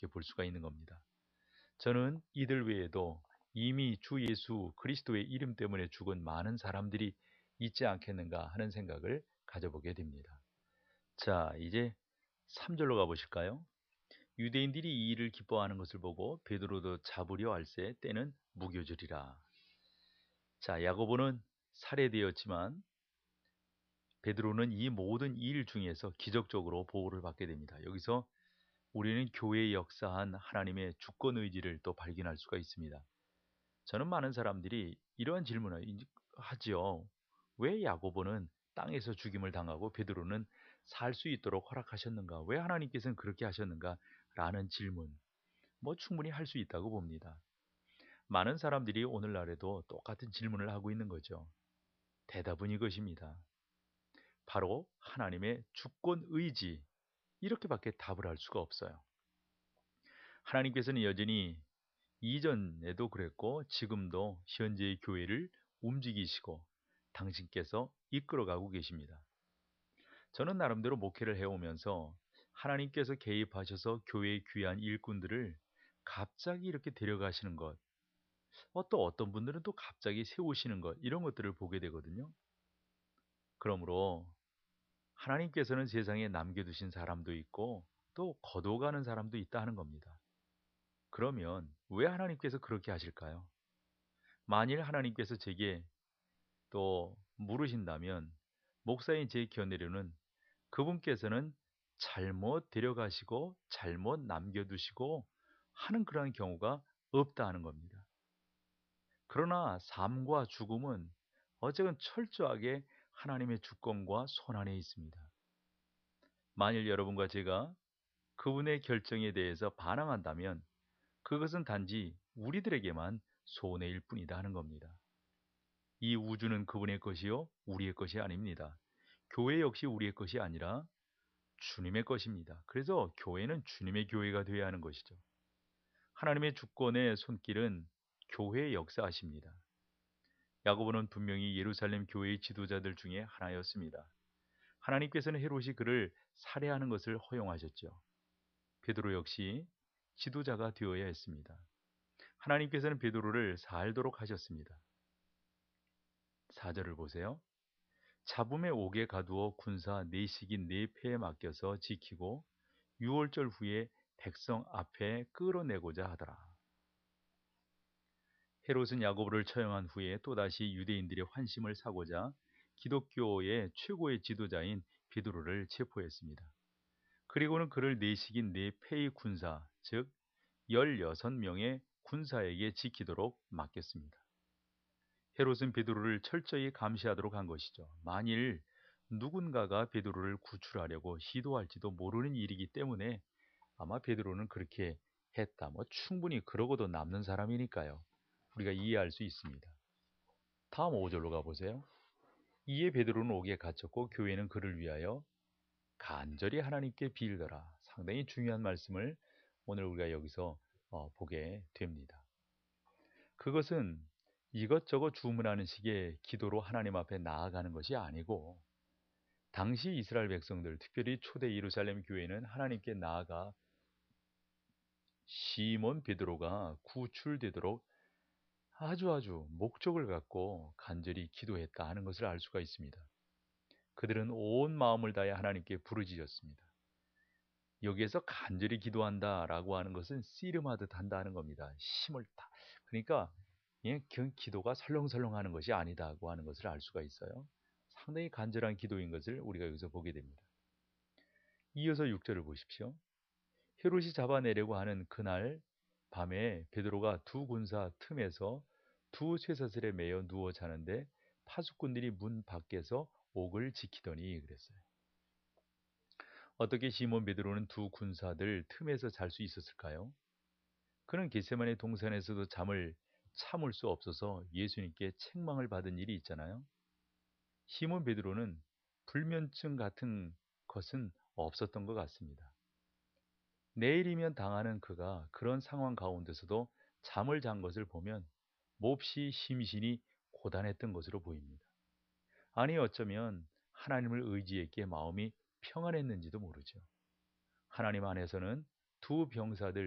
이렇게 볼 수가 있는 겁니다. 저는 이들 외에도 이미 주 예수 그리스도의 이름 때문에 죽은 많은 사람들이 있지 않겠는가 하는 생각을 가져보게 됩니다. 자, 이제 3절로 가보실까요? 유대인들이 이 일을 기뻐하는 것을 보고 베드로도 잡으려 할새 때는 무교절이라. 자, 야고보는 살해되었지만 베드로는 이 모든 일 중에서 기적적으로 보호를 받게 됩니다. 여기서 우리는 교회에 역사한 하나님의 주권 의지를 또 발견할 수가 있습니다. 저는 많은 사람들이 이러한 질문을 하지요. 왜 야고보는 땅에서 죽임을 당하고 베드로는 살 수 있도록 허락하셨는가? 왜 하나님께서는 그렇게 하셨는가? 라는 질문. 충분히 할 수 있다고 봅니다. 많은 사람들이 오늘날에도 똑같은 질문을 하고 있는 거죠. 대답은 이것입니다. 바로 하나님의 주권 의지. 이렇게밖에 답을 할 수가 없어요. 하나님께서는 여전히 이전에도 그랬고 지금도 현재의 교회를 움직이시고 당신께서 이끌어가고 계십니다. 저는 나름대로 목회를 해오면서 하나님께서 개입하셔서 교회의 귀한 일꾼들을 갑자기 이렇게 데려가시는 것, 또 어떤 분들은 또 갑자기 세우시는 것, 이런 것들을 보게 되거든요. 그러므로 하나님께서는 세상에 남겨두신 사람도 있고 또 거둬가는 사람도 있다 하는 겁니다. 그러면 왜 하나님께서 그렇게 하실까요? 만일 하나님께서 제게 또 물으신다면 목사인 제 견해로는 그분께서는 잘못 데려가시고 잘못 남겨두시고 하는 그러한 경우가 없다 하는 겁니다. 그러나 삶과 죽음은 어쨌든 철저하게 하나님의 주권과 손안에 있습니다. 만일 여러분과 제가 그분의 결정에 대해서 반항한다면 그것은 단지 우리들에게만 손해일 뿐이다 하는 겁니다. 이 우주는 그분의 것이요 우리의 것이 아닙니다. 교회 역시 우리의 것이 아니라 주님의 것입니다. 그래서 교회는 주님의 교회가 되어야 하는 것이죠. 하나님의 주권의 손길은 교회에 역사하십니다. 야고보는 분명히 예루살렘 교회의 지도자들 중에 하나였습니다. 하나님께서는 헤롯이 그를 살해하는 것을 허용하셨죠. 베드로 역시 지도자가 되어야 했습니다. 하나님께서는 베드로를 살도록 하셨습니다. 4절을 보세요. 잡음에 옥에 가두어 군사 내식인 네 패에 맡겨서 지키고 6월절 후에 백성 앞에 끌어내고자 하더라. 헤롯은 야고보를 처형한 후에 또다시 유대인들의 환심을 사고자 기독교의 최고의 지도자인 베드로를 체포했습니다. 그리고는 그를 내식인 네 패의 군사, 즉 16명의 군사에게 지키도록 맡겼습니다. 헤롯은 베드로를 철저히 감시하도록 한 것이죠. 만일 누군가가 베드로를 구출하려고 시도할지도 모르는 일이기 때문에 아마 베드로는 그렇게 했다. 충분히 그러고도 남는 사람이니까요. 우리가 이해할 수 있습니다. 다음 5절로 가보세요. 이에 베드로는 옥에 갇혔고 교회는 그를 위하여 간절히 하나님께 빌더라. 상당히 중요한 말씀을 오늘 우리가 여기서 보게 됩니다. 그것은 이것저것 주문하는 식의 기도로 하나님 앞에 나아가는 것이 아니고 당시 이스라엘 백성들, 특별히 초대 예루살렘 교회는 하나님께 나아가 시몬 베드로가 구출되도록 아주 목적을 갖고 간절히 기도했다 하는 것을 알 수가 있습니다. 그들은 온 마음을 다해 하나님께 부르짖었습니다. 여기에서 간절히 기도한다라고 하는 것은 씨름하듯 한다는 겁니다. 힘을 다. 그러니까 기도가 설렁설렁하는 것이 아니다고 하는 것을 알 수가 있어요. 상당히 간절한 기도인 것을 우리가 여기서 보게 됩니다. 이어서 6절을 보십시오. 헤롯이 잡아내려고 하는 그날 밤에 베드로가 두 군사 틈에서 두 쇠사슬에 매여 누워 자는데 파수꾼들이 문 밖에서 옥을 지키더니 그랬어요. 어떻게 시몬 베드로는 두 군사들 틈에서 잘 수 있었을까요? 그는 겟세마네 동산에서도 잠을 참을 수 없어서 예수님께 책망을 받은 일이 있잖아요. 시몬 베드로는 불면증 같은 것은 없었던 것 같습니다. 내일이면 당하는 그가 그런 상황 가운데서도 잠을 잔 것을 보면 몹시 심신이 고단했던 것으로 보입니다. 아니 어쩌면 하나님을 의지했기에 마음이 평안했는지도 모르죠. 하나님 안에서는 두 병사들